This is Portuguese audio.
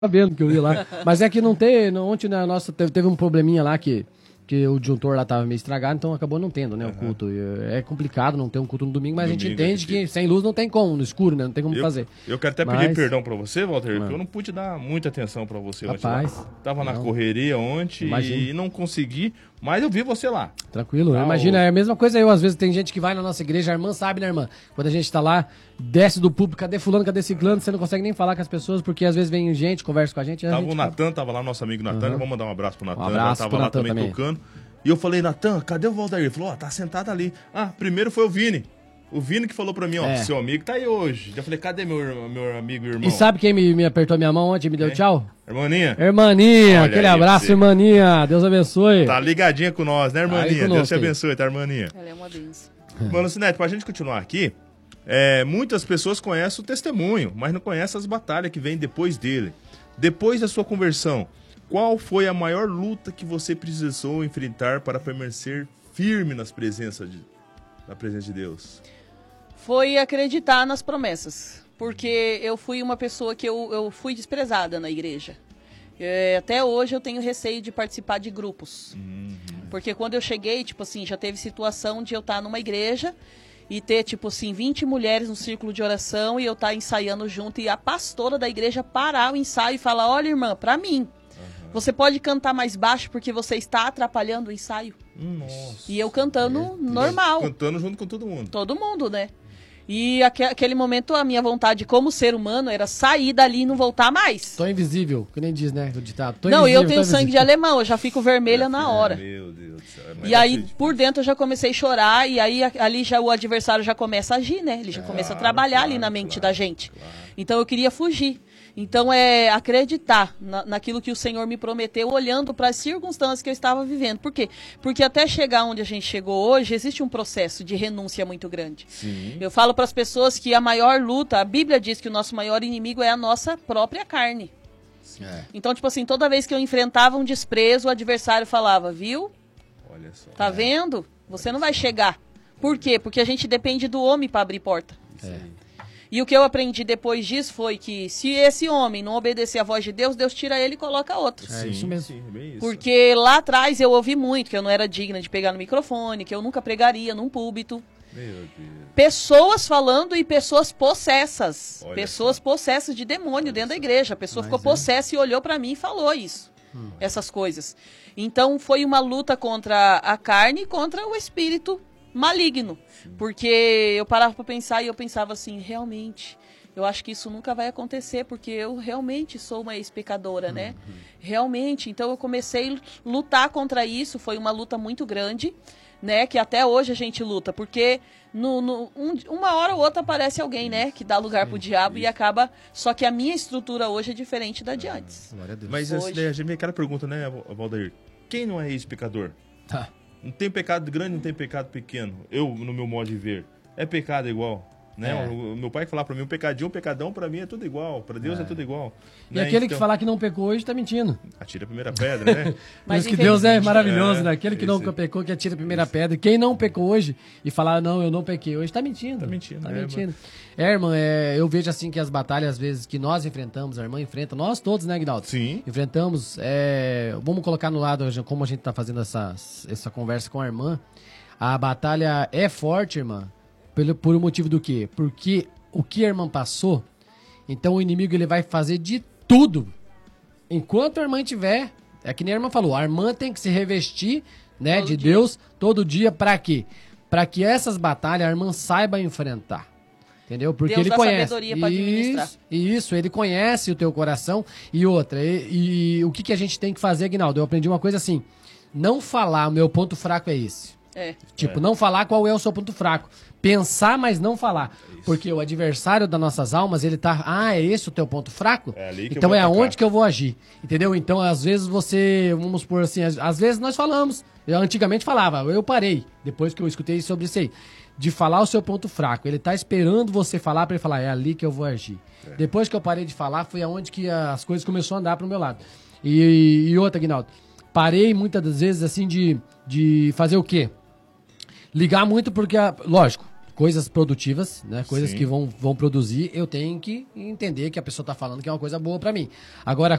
sabendo que eu ia lá. Mas é que não tem, ontem na nossa teve um probleminha lá que o disjuntor lá tava meio estragado, então acabou não tendo, né, o culto. É complicado não ter um culto no domingo, mas domingo, a gente entende que sem luz não tem como, no escuro, né, não tem como fazer. Eu quero até pedir perdão pra você, Walter, porque eu não pude dar muita atenção pra você ontem. Rapaz, tava na correria ontem e não consegui, mas eu vi você lá. Tranquilo, imagina, é a mesma coisa eu, às vezes tem gente que vai na nossa igreja, a irmã sabe, né, irmã? Quando a gente tá lá, desce do público, cadê fulano, cadê ciclano, você não consegue nem falar com as pessoas, porque às vezes vem gente, conversa com a gente. Tava o Natan, tava lá nosso amigo Natan, vamos mandar um abraço pro Natan, tava lá também tocando. E eu falei, Natan, cadê o Valdair? Ele falou, tá sentado ali. Primeiro foi o Vini. O Vini que falou pra mim, seu amigo tá aí hoje. Eu falei, cadê meu amigo e irmão? E sabe quem me apertou minha mão ontem e me deu tchau? Irmaninha. Irmaninha, aquele abraço, irmaninha. Deus abençoe. Tá ligadinha com nós, né, irmaninha? Deus te abençoe, tá, irmaninha? Ela é uma benção. Mano, Sinete, pra gente continuar aqui, muitas pessoas conhecem o testemunho, mas não conhecem as batalhas que vêm depois dele. Depois da sua conversão, qual foi a maior luta que você precisou enfrentar para permanecer firme na presença de Deus? Foi acreditar nas promessas, porque eu fui uma pessoa que eu fui desprezada na igreja. Até hoje eu tenho receio de participar de grupos, porque quando eu cheguei, tipo assim, já teve situação de eu estar numa igreja e ter, tipo assim, 20 mulheres no círculo de oração e eu estar ensaiando junto e a pastora da igreja parar o ensaio e falar, olha, irmã, pra mim, você pode cantar mais baixo porque você está atrapalhando o ensaio. Nossa. E eu cantando normal. Cantando junto com todo mundo. Todo mundo, né? E aquele momento a minha vontade como ser humano era sair dali e não voltar mais. Tô invisível, que nem diz, né, o ditado. Não, eu tenho sangue de alemão, eu já fico vermelha na hora. Meu Deus do céu. E aí, por dentro, eu já comecei a chorar e aí ali já o adversário já começa a agir, né? Ele já começa a trabalhar ali na mente da gente. Então eu queria fugir. Então é acreditar naquilo que o Senhor me prometeu, olhando para as circunstâncias que eu estava vivendo. Por quê? Porque até chegar onde a gente chegou hoje, existe um processo de renúncia muito grande. Sim. Eu falo para as pessoas que a maior luta, a Bíblia diz que o nosso maior inimigo é a nossa própria carne. Então, tipo assim, toda vez que eu enfrentava um desprezo, o adversário falava, viu? Olha só. Tá vendo? Você não vai chegar. Por quê? Porque a gente depende do homem para abrir porta. E o que eu aprendi depois disso foi que se esse homem não obedecer à voz de Deus, Deus tira ele e coloca outro. É isso mesmo. Sim, bem isso. Porque lá atrás eu ouvi muito que eu não era digna de pegar no microfone, que eu nunca pregaria num púlpito. Meu Deus. Pessoas falando e pessoas possessas. Olha pessoas possessas de demônio dentro da igreja. A pessoa ficou possessa e olhou pra mim e falou isso. Essas coisas. Então foi uma luta contra a carne e contra o espírito maligno. Porque eu parava pra pensar e eu pensava assim, realmente, eu acho que isso nunca vai acontecer, porque eu realmente sou uma ex-pecadora, né? Realmente. Então eu comecei a lutar contra isso, foi uma luta muito grande, né? Que até hoje a gente luta, porque uma hora ou outra aparece alguém, né? Que dá lugar pro diabo e acaba... Só que a minha estrutura hoje é diferente da de antes. Mas hoje... a gente vem aquela pergunta, né, Valdair? Quem não é ex-pecador? Tá. Não tem pecado grande, não tem pecado pequeno. Eu, no meu modo de ver, é pecado igual. Né? O meu pai falava pra mim, um pecadinho, um pecadão, pra mim é tudo igual. Pra Deus é tudo igual. E aquele que falar que não pecou hoje tá mentindo. Atira a primeira pedra, né? Mas que Deus é maravilhoso, né? Aquele que nunca pecou, que atira a primeira pedra. Quem não pecou hoje e falar, não, eu não pequei hoje, tá mentindo. Tá mentindo. Tá mentindo. Irmã, eu vejo assim que as batalhas, às vezes, que nós enfrentamos, a irmã enfrenta, nós todos, né, Guinaldo? Sim. Enfrentamos, vamos colocar no lado, como a gente tá fazendo essa conversa com a irmã, a batalha é forte, irmã, por um motivo do quê? Porque o que a irmã passou, então o inimigo ele vai fazer de tudo. Enquanto a irmã tiver, é que nem a irmã falou, a irmã tem que se revestir, né, de Deus todo dia, pra quê? Pra que essas batalhas a irmã saiba enfrentar. Entendeu? Porque Deus ele dá conhece. sabedoria pra administrar. Isso, ele conhece o teu coração. E outra, e o que a gente tem que fazer, Aguinaldo? Eu aprendi uma coisa assim, não falar, o meu ponto fraco é esse. Não falar qual é o seu ponto fraco. Pensar, mas não falar. Porque o adversário das nossas almas, ele tá... é esse o teu ponto fraco? É ali que então eu vou é atacar. aonde que eu vou agir. Entendeu? Então, às vezes você... Vamos por assim... Às vezes nós falamos. Eu antigamente falava. Eu parei. Depois que eu escutei sobre isso aí. De falar o seu ponto fraco. Ele tá esperando você falar pra ele falar. É ali que eu vou agir. Depois que eu parei de falar, foi aonde que as coisas começaram a andar pro meu lado. E outra, Aguinaldo. Parei muitas das vezes, assim, de fazer o quê? Ligar muito porque... Lógico. coisas produtivas, né? Coisas Sim. que vão produzir, eu tenho que entender que a pessoa tá falando que é uma coisa boa pra mim. Agora,